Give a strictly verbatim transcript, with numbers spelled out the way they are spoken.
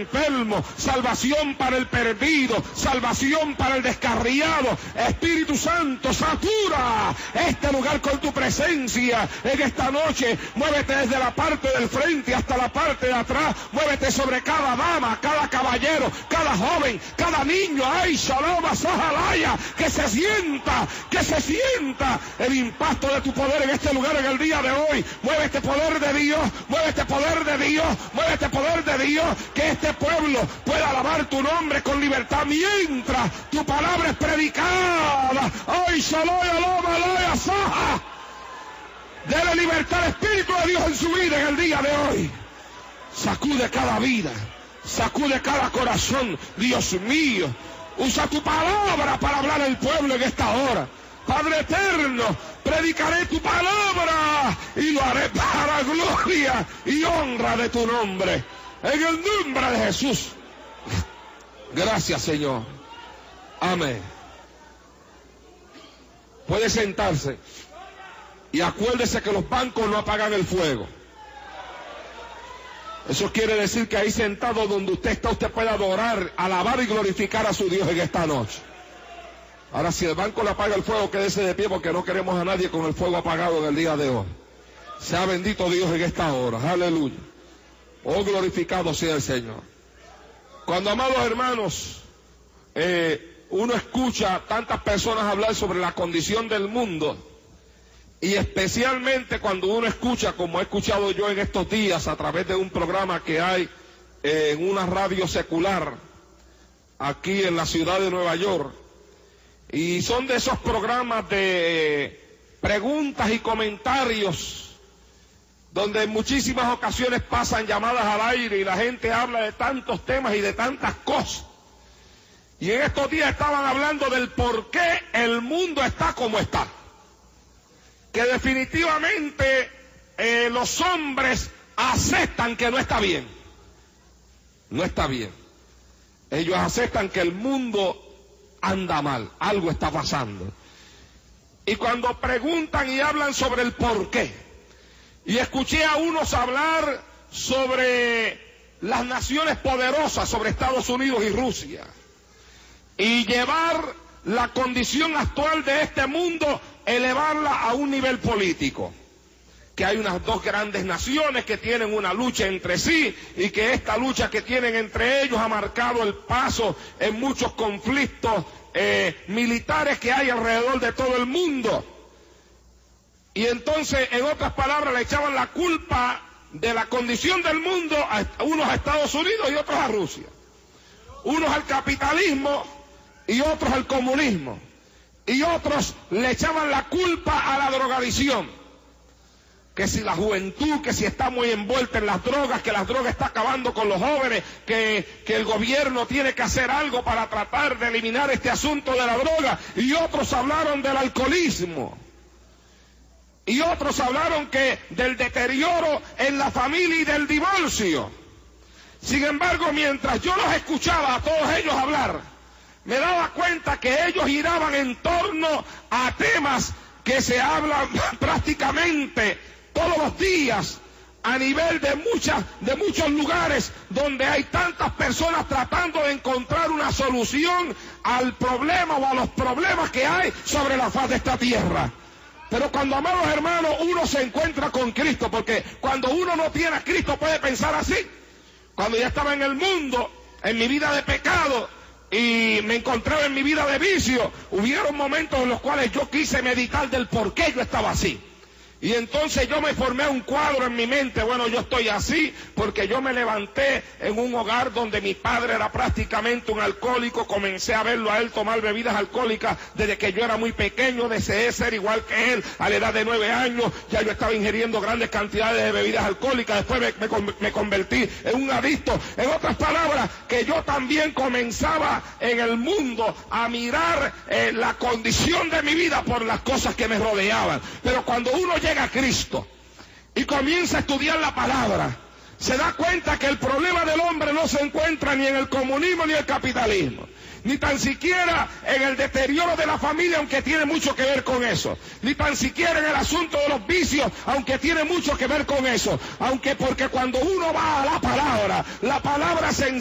enfermo, salvación para el perdido, salvación para el descarriado. Espíritu Santo, satura este lugar con tu presencia en esta noche. Muévete desde la parte del frente hasta la parte de atrás. Muévete sobre cada dama, cada caballero, cada joven, cada niño. Ay, Shalom, Sahalaya, que se sienta, que se sienta el impacto de tu poder en este lugar en el día de hoy. Mueve este poder de Dios, mueve este poder de Dios, mueve este poder de Dios, que este pueblo pueda alabar tu nombre con libertad mientras tu palabra es predicada. Ay, Shalom, Alaya, Saha. Dele libertad al Espíritu de Dios en su vida en el día de hoy. Sacude cada vida, sacude cada corazón. Dios mío, usa tu palabra para hablar al pueblo en esta hora. Padre eterno, predicaré tu palabra y lo haré para gloria y honra de tu nombre. En el nombre de Jesús. Gracias, Señor. Amén. Puede sentarse. Y acuérdese que los bancos no apagan el fuego. Eso quiere decir que ahí sentado donde usted está, usted puede adorar, alabar y glorificar a su Dios en esta noche. Ahora, si el banco le apaga el fuego, quédese de pie, porque no queremos a nadie con el fuego apagado en el día de hoy. Sea bendito Dios en esta hora. Aleluya. Oh, glorificado sea el Señor. Cuando, amados hermanos, eh, uno escucha tantas personas hablar sobre la condición del mundo, y especialmente cuando uno escucha, como he escuchado yo en estos días a través de un programa que hay eh, en una radio secular aquí en la ciudad de Nueva York, y son de esos programas de preguntas y comentarios donde en muchísimas ocasiones pasan llamadas al aire y la gente habla de tantos temas y de tantas cosas. Y en estos días estaban hablando del por qué el mundo está como está. Que definitivamente eh, los hombres aceptan que no está bien. No está bien. Ellos aceptan que el mundo anda mal, algo está pasando. Y cuando preguntan y hablan sobre el por qué, y escuché a unos hablar sobre las naciones poderosas, sobre Estados Unidos y Rusia, y llevar la condición actual de este mundo, elevarla a un nivel político, que hay unas dos grandes naciones que tienen una lucha entre sí, y que esta lucha que tienen entre ellos ha marcado el paso en muchos conflictos eh, militares que hay alrededor de todo el mundo. Y entonces, en otras palabras, le echaban la culpa de la condición del mundo a unos a Estados Unidos y otros a Rusia, unos al capitalismo y otros al comunismo, y otros le echaban la culpa a la drogadicción, que si la juventud, que si está muy envuelta en las drogas, que las drogas están acabando con los jóvenes, que, que el gobierno tiene que hacer algo para tratar de eliminar este asunto de la droga. Y otros hablaron del alcoholismo, y otros hablaron que del deterioro en la familia y del divorcio. Sin embargo, mientras yo los escuchaba a todos ellos hablar, me daba cuenta que ellos giraban en torno a temas que se hablan prácticamente todos los días a nivel de muchas, de muchos lugares donde hay tantas personas tratando de encontrar una solución al problema o a los problemas que hay sobre la faz de esta tierra. Pero cuando, amados hermanos, uno se encuentra con Cristo, porque cuando uno no tiene a Cristo puede pensar así. Cuando ya estaba en el mundo, en mi vida de pecado, y me encontraba en mi vida de vicio, hubieron momentos en los cuales yo quise meditar del por qué yo estaba así. Y entonces yo me formé un cuadro en mi mente. Bueno, yo estoy así porque yo me levanté en un hogar donde mi padre era prácticamente un alcohólico. Comencé a verlo a él tomar bebidas alcohólicas desde que yo era muy pequeño. Deseé ser igual que él. A la edad de nueve años ya yo estaba ingiriendo grandes cantidades de bebidas alcohólicas. Después me, me, me convertí en un adicto. En otras palabras, que yo también comenzaba en el mundo a mirar eh, la condición de mi vida por las cosas que me rodeaban. Pero cuando uno llega a Cristo y comienza a estudiar la palabra, se da cuenta que el problema del hombre no se encuentra ni en el comunismo ni en el capitalismo, ni tan siquiera en el deterioro de la familia, aunque tiene mucho que ver con eso, ni tan siquiera en el asunto de los vicios, aunque tiene mucho que ver con eso, aunque porque cuando uno va a la palabra, la palabra se